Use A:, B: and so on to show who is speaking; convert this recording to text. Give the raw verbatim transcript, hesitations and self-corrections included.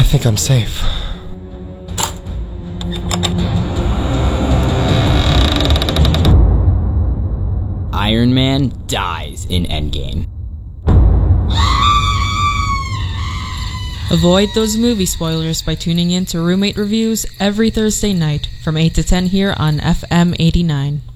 A: think I'm safe.
B: Iron Man dies in Endgame.
C: Avoid those movie spoilers by tuning in to Roommate Reviews every Thursday night from eight to ten here on F M eighty-nine.